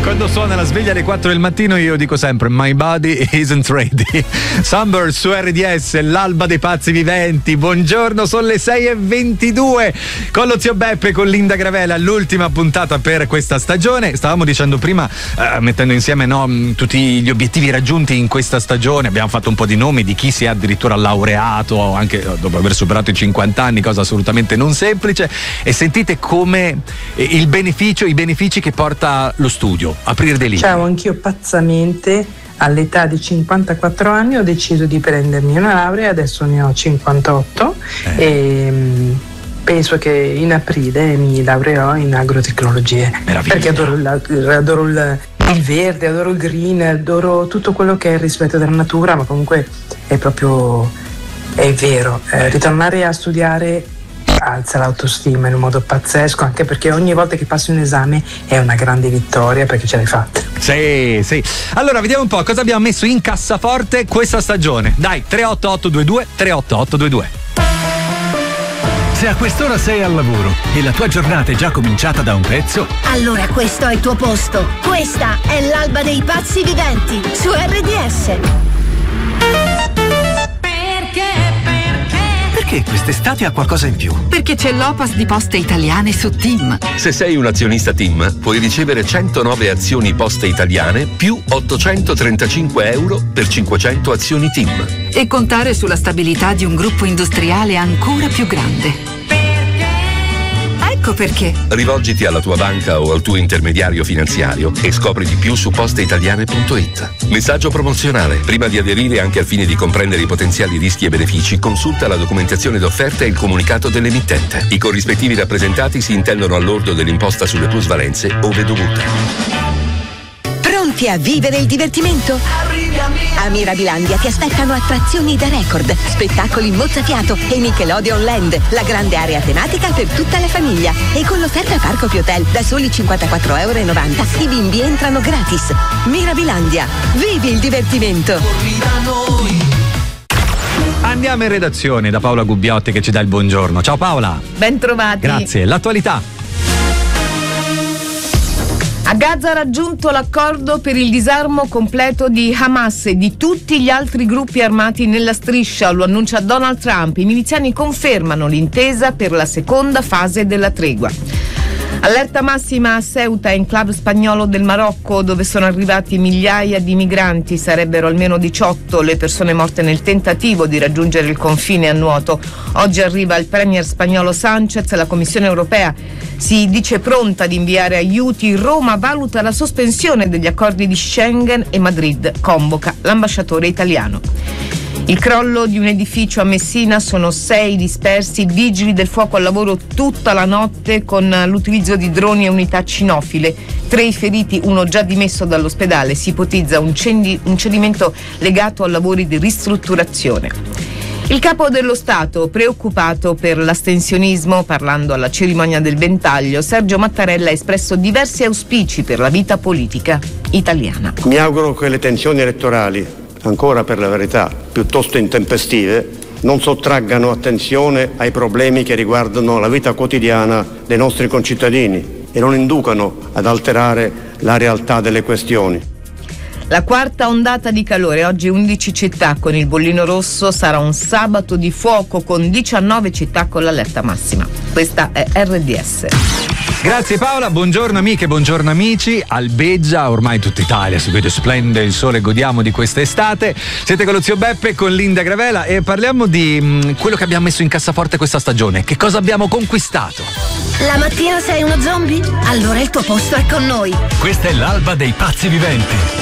Quando suona la sveglia alle 4 del mattino io dico sempre my body isn't ready. Sunburst su RDS, l'alba dei pazzi viventi. Buongiorno, sono le 6:22 con lo zio Beppe, con Linda Gravella, l'ultima puntata per questa stagione. Stavamo dicendo prima, mettendo insieme tutti gli obiettivi raggiunti in questa stagione, abbiamo fatto un po' di nomi di chi si è addirittura laureato anche dopo aver superato i 50 anni, cosa assolutamente non semplice, e sentite come i benefici che porta lo studio, aprire dei libri. Ciao, anch'io pazzamente all'età di 54 anni ho deciso di prendermi una laurea, adesso ne ho 58 e penso che in aprile mi laureerò in agrotecnologie, perché adoro il verde, adoro il green, adoro tutto quello che è il rispetto della natura, ma comunque è vero, ritornare a studiare alza l'autostima in un modo pazzesco, anche perché ogni volta che passi un esame è una grande vittoria perché ce l'hai fatta. Sì. Allora vediamo un po' cosa abbiamo messo in cassaforte questa stagione. Dai, 38822 38822. Se a quest'ora sei al lavoro e la tua giornata è già cominciata da un pezzo, allora questo è il tuo posto. Questa è l'alba dei pazzi viventi su RDS. Perché quest'estate ha qualcosa in più? Perché c'è l'Opas di Poste Italiane su TIM. Se sei un azionista TIM, puoi ricevere 109 azioni Poste Italiane più 835 euro per 500 azioni TIM. E contare sulla stabilità di un gruppo industriale ancora più grande. Ecco perché. Rivolgiti alla tua banca o al tuo intermediario finanziario e scopri di più su posteitaliane.it. Messaggio promozionale. Prima di aderire, anche al fine di comprendere i potenziali rischi e benefici, consulta la documentazione d'offerta e il comunicato dell'emittente. I corrispettivi rappresentati si intendono al lordo dell'imposta sulle plusvalenze ove dovute. Pronti a vivere il divertimento? A Mirabilandia ti aspettano attrazioni da record, spettacoli mozzafiato e Nickelodeon Land, la grande area tematica per tutta la famiglia. E con l'offerta Parco Più Hotel da soli 54,90 euro i bimbi entrano gratis. Mirabilandia, vivi il divertimento! Andiamo in redazione da Paola Gubbiotti che ci dà il buongiorno. Ciao Paola. Ben trovati. Grazie. L'attualità. A Gaza ha raggiunto l'accordo per il disarmo completo di Hamas e di tutti gli altri gruppi armati nella striscia, lo annuncia Donald Trump. I miliziani confermano l'intesa per la seconda fase della tregua. Allerta massima a Ceuta, enclave spagnolo del Marocco, dove sono arrivati migliaia di migranti. Sarebbero almeno 18 le persone morte nel tentativo di raggiungere il confine a nuoto. Oggi arriva il premier spagnolo Sánchez. La Commissione europea si dice pronta ad inviare aiuti. Roma valuta la sospensione degli accordi di Schengen e Madrid convoca l'ambasciatore italiano. Il crollo di un edificio a Messina, sono 6 dispersi, vigili del fuoco al lavoro tutta la notte con l'utilizzo di droni e unità cinofile. 3 i feriti, uno già dimesso dall'ospedale. Si ipotizza un cedimento legato a lavori di ristrutturazione. Il capo dello Stato, preoccupato per l'astensionismo, parlando alla cerimonia del Ventaglio, Sergio Mattarella ha espresso diversi auspici per la vita politica italiana. Mi auguro che le tensioni elettorali, ancora per la verità piuttosto intempestive, non sottraggano attenzione ai problemi che riguardano la vita quotidiana dei nostri concittadini e non inducano ad alterare la realtà delle questioni. La quarta ondata di calore, oggi 11 città con il bollino rosso, sarà un sabato di fuoco con 19 città con l'allerta massima. Questa è RDS. Grazie Paola, buongiorno amiche, buongiorno amici. Albeggia ormai tutta Italia, si vede splende il sole, godiamo di quest'estate. Siete con lo zio Beppe, con Linda Gravella e parliamo di quello che abbiamo messo in cassaforte questa stagione. Che cosa abbiamo conquistato? La mattina sei uno zombie? Allora il tuo posto è con noi. Questa è l'alba dei pazzi viventi.